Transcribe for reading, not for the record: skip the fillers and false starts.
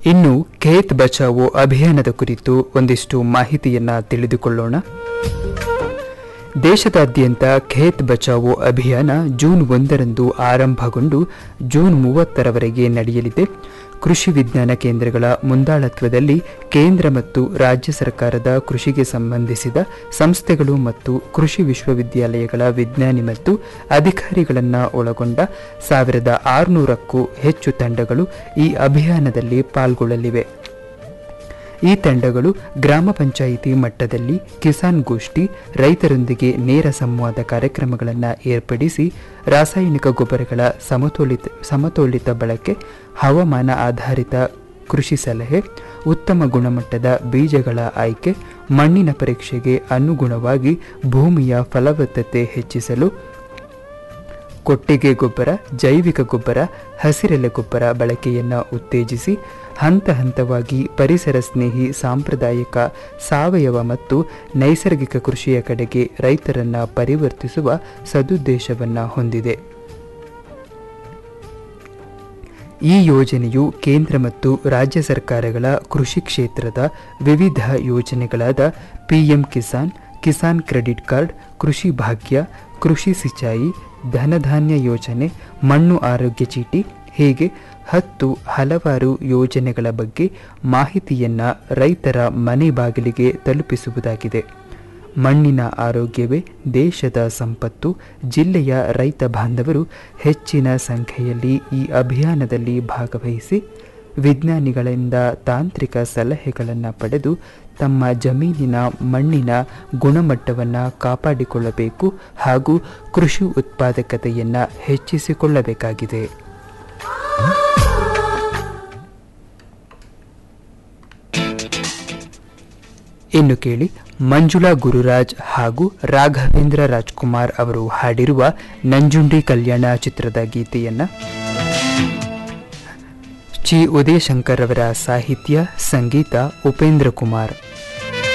ಇನ್ನು ಖೇತ್ ಬಚಾವೋ ಅಭಿಯಾನದ ಕುರಿತು ಒಂದಿಷ್ಟು ಮಾಹಿತಿಯನ್ನ ತಿಳಿದುಕೊಳ್ಳೋಣ. ದೇಶದಾದ್ಯಂತ ಖೇತ್ ಬಚಾವೋ ಅಭಿಯಾನ ಜೂನ್ 1ರಂದು ಆರಂಭಗೊಂಡು ಜೂನ್ 30ರವರೆಗೆ ನಡೆಯಲಿದೆ. ಕೃಷಿ ವಿಜ್ಞಾನ ಕೇಂದ್ರಗಳ ಮುಂದಾಳತ್ವದಲ್ಲಿ ಕೇಂದ್ರ ಮತ್ತು ರಾಜ್ಯ ಸರ್ಕಾರದ ಕೃಷಿಗೆ ಸಂಬಂಧಿಸಿದ ಸಂಸ್ಥೆಗಳು ಮತ್ತು ಕೃಷಿ ವಿಶ್ವವಿದ್ಯಾಲಯಗಳ ವಿಜ್ಞಾನಿ ಮತ್ತು ಅಧಿಕಾರಿಗಳನ್ನು ಒಳಗೊಂಡ 1600ಕ್ಕೂ ಹೆಚ್ಚು ತಂಡಗಳು ಈ ಅಭಿಯಾನದಲ್ಲಿ ಪಾಲ್ಗೊಳ್ಳಲಿವೆ. ಈ ತಂಡಗಳು ಗ್ರಾಮ ಪಂಚಾಯಿತಿ ಮಟ್ಟದಲ್ಲಿ ಕಿಸಾನ್ ಗೋಷ್ಠಿ, ರೈತರೊಂದಿಗೆ ನೇರ ಸಂವಾದ ಕಾರ್ಯಕ್ರಮಗಳನ್ನು ಏರ್ಪಡಿಸಿ ರಾಸಾಯನಿಕ ಗೊಬ್ಬರಗಳ ಸಮತೋಲಿತ ಬಳಕೆ, ಹವಾಮಾನ ಆಧಾರಿತ ಕೃಷಿ ಸಲಹೆ, ಉತ್ತಮ ಗುಣಮಟ್ಟದ ಬೀಜಗಳ ಆಯ್ಕೆ, ಮಣ್ಣಿನ ಪರೀಕ್ಷೆಗೆ ಅನುಗುಣವಾಗಿ ಭೂಮಿಯ ಫಲವತ್ತತೆ ಹೆಚ್ಚಿಸಲು ಕೊಟ್ಟಿಗೆ ಗೊಬ್ಬರ, ಜೈವಿಕ ಗೊಬ್ಬರ, ಹಸಿರೆಲೆ ಗೊಬ್ಬರ ಬಳಕೆಯನ್ನು ಉತ್ತೇಜಿಸಿ ಹಂತ ಹಂತವಾಗಿ ಪರಿಸರ ಸ್ನೇಹಿ ಸಾಂಪ್ರದಾಯಿಕ ಸಾವಯವ ಮತ್ತು ನೈಸರ್ಗಿಕ ಕೃಷಿಯ ಕಡೆಗೆ ರೈತರನ್ನು ಪರಿವರ್ತಿಸುವ ಸದುದ್ದೇಶವನ್ನು ಹೊಂದಿದೆ. ಈ ಯೋಜನೆಯು ಕೇಂದ್ರ ಮತ್ತು ರಾಜ್ಯ ಸರ್ಕಾರಗಳ ಕೃಷಿ ಕ್ಷೇತ್ರದ ವಿವಿಧ ಯೋಜನೆಗಳಾದ PM Kisan, Kisan credit card, ಕೃಷಿ ಭಾಗ್ಯ, ಕೃಷಿ ಸಿಂಚಾಯಿ, ಧನಧಾನ್ಯ ಯೋಜನೆ, ಮಣ್ಣು ಆರೋಗ್ಯ ಚೀಟಿ ಹೀಗೆ 10 ಹಲವಾರು ಯೋಜನೆಗಳ ಬಗ್ಗೆ ಮಾಹಿತಿಯನ್ನು ರೈತರ ಮನೆ ಬಾಗಿಲಿಗೆ ತಲುಪಿಸುವುದಾಗಿದೆ. ಮಣ್ಣಿನ ಆರೋಗ್ಯವೇ ದೇಶದ ಸಂಪತ್ತು. ಜಿಲ್ಲೆಯ ರೈತ ಬಾಂಧವರು ಹೆಚ್ಚಿನ ಸಂಖ್ಯೆಯಲ್ಲಿ ಈ ಅಭಿಯಾನದಲ್ಲಿ ಭಾಗವಹಿಸಿ ವಿಜ್ಞಾನಿಗಳಿಂದ ತಾಂತ್ರಿಕ ಸಲಹೆಗಳನ್ನು ಪಡೆದು ತಮ್ಮ ಜಮೀನಿನ ಮಣ್ಣಿನ ಗುಣಮಟ್ಟವನ್ನು ಕಾಪಾಡಿಕೊಳ್ಳಬೇಕು ಹಾಗೂ ಕೃಷಿ ಉತ್ಪಾದಕತೆಯನ್ನು ಹೆಚ್ಚಿಸಿಕೊಳ್ಳಬೇಕಾಗಿದೆ. ಇನ್ನು ಕೇಳಿ ಮಂಜುಳಾ ಗುರುರಾಜ್ ಹಾಗೂ ರಾಘವೇಂದ್ರ ರಾಜ್ಕುಮಾರ್ ಅವರು ಹಾಡಿರುವ ನಂಜುಂಡಿ ಕಲ್ಯಾಣ ಚಿತ್ರದ ಗೀತೆಯನ್ನು. ಚಿ ಉದಯಶಂಕರ್ ಅವರ ಸಾಹಿತ್ಯ, ಸಂಗೀತ ಉಪೇಂದ್ರ ಕುಮಾರ್.